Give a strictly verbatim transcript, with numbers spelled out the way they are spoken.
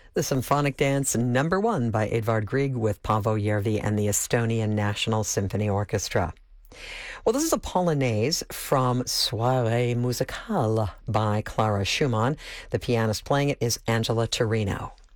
The Symphonic Dance number one by Edvard Grieg with Paavo Järvi and the Estonian National Symphony Orchestra. Well, this is a polonaise from Soirée Musicale by Clara Schumann. The pianist playing it is Angela Torino.